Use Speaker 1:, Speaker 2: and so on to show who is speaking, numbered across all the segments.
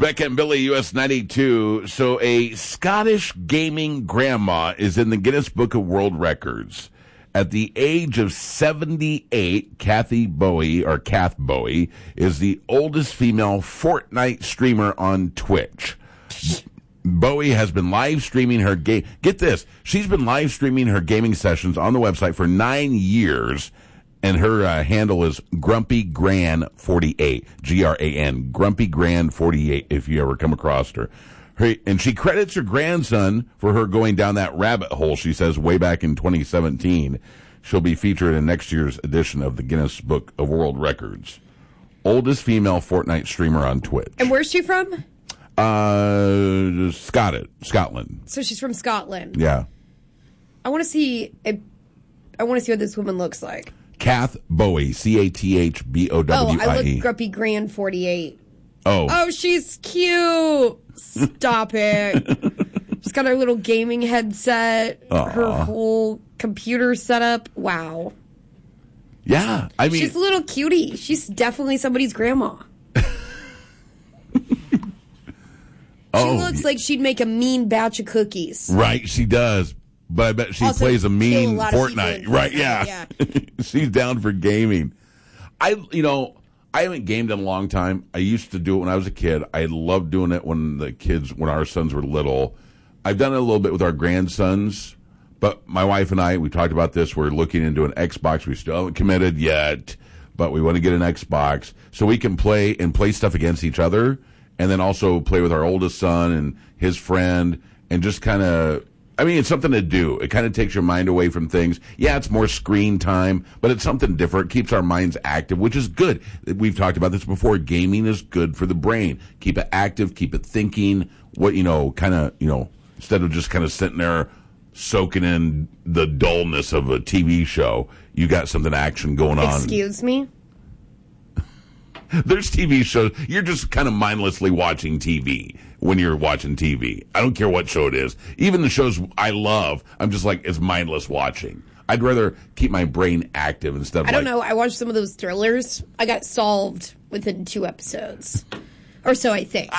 Speaker 1: Becca and Billy, US 92. So a Scottish gaming grandma is in the Guinness Book of World Records. At the age of 78, Kath Bowie is the oldest female Fortnite streamer on Twitch. Bowie has been live streaming her game. Get this. She's been live streaming her gaming sessions on the website for 9 years. And her handle is GrumpyGran48, G-R-A-N, GrumpyGran48, if you ever come across her. And she credits her grandson for her going down that rabbit hole, she says, way back in 2017. She'll be featured in next year's edition of the Guinness Book of World Records. Oldest female Fortnite streamer on Twitch.
Speaker 2: And where's she from?
Speaker 1: Scotland.
Speaker 2: So she's from Scotland.
Speaker 1: Yeah.
Speaker 2: I want to see what this woman looks like.
Speaker 1: Kath Bowie, Cathbowie.
Speaker 2: Oh, I look Grumpy Grand 48.
Speaker 1: Oh,
Speaker 2: she's cute. Stop it. She's got her little gaming headset, her whole computer setup. Wow.
Speaker 1: Yeah, I mean,
Speaker 2: she's a little cutie. She's definitely somebody's grandma. She looks like she'd make a mean batch of cookies.
Speaker 1: Right, she does. But I bet she
Speaker 2: also
Speaker 1: plays a mean
Speaker 2: Fortnite.
Speaker 1: Right, yeah. She's down for gaming. I haven't gamed in a long time. I used to do it when I was a kid. I loved doing it when our sons were little. I've done it a little bit with our grandsons. But my wife and I, we talked about this. We're looking into an Xbox. We still haven't committed yet. But we want to get an Xbox so we can play stuff against each other. And then also play with our oldest son and his friend. And just kind of... I mean, it's something to do. It kind of takes your mind away from things. Yeah, it's more screen time, but it's something different. It keeps our minds active, which is good. We've talked about this before. Gaming is good for the brain. Keep it active, keep it thinking. Instead of just kind of sitting there soaking in the dullness of a TV show, you got something action going on.
Speaker 2: Excuse me?
Speaker 1: There's TV shows. You're just kind of mindlessly watching TV when you're watching TV. I don't care what show it is. Even the shows I love, I'm just like, it's mindless watching. I'd rather keep my brain active instead of
Speaker 2: I don't know. I watched some of those thrillers. I got solved within 2 episodes. Or so I think.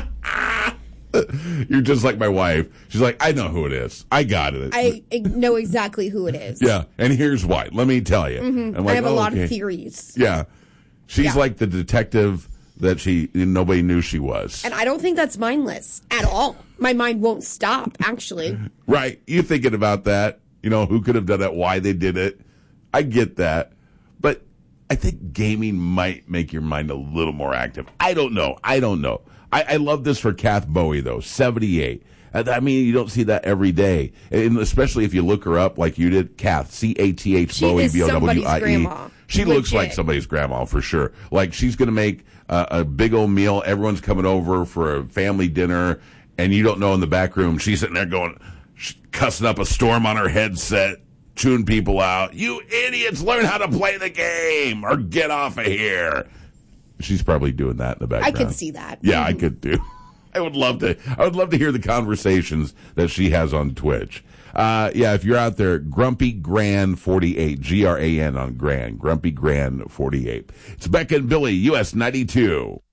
Speaker 1: You're just like my wife. She's like, I know who it is. I got it.
Speaker 2: I know exactly who it is.
Speaker 1: Yeah, and here's why. Let me tell you.
Speaker 2: Mm-hmm. I have a lot of theories.
Speaker 1: Yeah. She's like the detective that nobody knew she was.
Speaker 2: And I don't think that's mindless at all. My mind won't stop, actually.
Speaker 1: Right. You thinking about that. Who could have done it, why they did it. I get that. But I think gaming might make your mind a little more active. I don't know. I love this for Kath Bowie, though. 78. I mean, you don't see that every day. And especially if you look her up like you did. Kath, C-A-T-H, Bowie, B-O-W-I-E.
Speaker 2: Grandma.
Speaker 1: She
Speaker 2: Legit.
Speaker 1: looks like somebody's grandma for sure. Like she's going to make a big old meal. Everyone's coming over for a family dinner. And you don't know in the back room, she's sitting there cussing up a storm on her headset, chewing people out. You idiots, learn how to play the game or get off of here. She's probably doing that in the background.
Speaker 2: I could see that.
Speaker 1: Yeah, I could too. I would love to hear the conversations that she has on Twitch. If you're out there, Grumpy Gran 48, G-R-A-N on Gran, Grumpy Gran 48. It's Becca and Billy, US 92.